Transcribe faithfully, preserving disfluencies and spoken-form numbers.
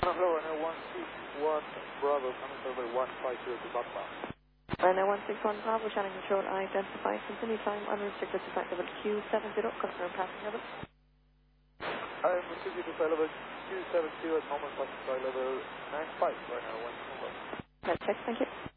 Hello, Rhino one six one Bravo, coming over one five zero to Buckbound. Rhino one six one Bravo, channel control, identify, continue time, unrestricted to flight level Q seven zero, confirm passing level. I am restricted to flight level Q seven zero at moment, passing flight level nine five, Rhino one six one Bravo. That's check, thank you.